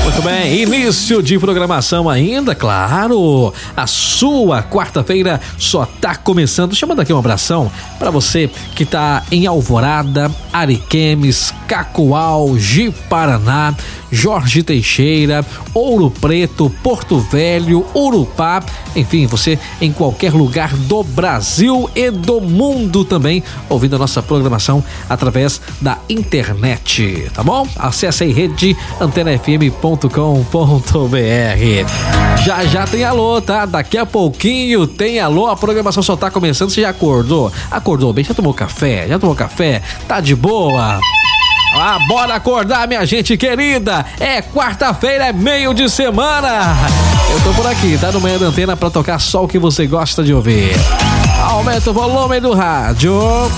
Muito bem, início de programação ainda, claro. A sua quarta-feira só tá começando. Chamando aqui um abração para você que tá em Alvorada, Ariquemes, Cacoal, Ji-Paraná, Jorge Teixeira, Ouro Preto, Porto Velho, Urupá, enfim, você em qualquer lugar do Brasil e do mundo também, ouvindo a nossa programação através da internet, tá bom? Acesse aí redeantenafm.com.br. Já tem alô, tá? Daqui a pouquinho tem alô, a programação só tá começando. Você já acordou? Acordou bem? Já tomou café? Tá de boa? Ah, bora acordar, minha gente querida! É quarta-feira, é meio de semana! Eu tô por aqui, tá no meio da antena pra tocar só o que você gosta de ouvir. Aumenta o volume do rádio.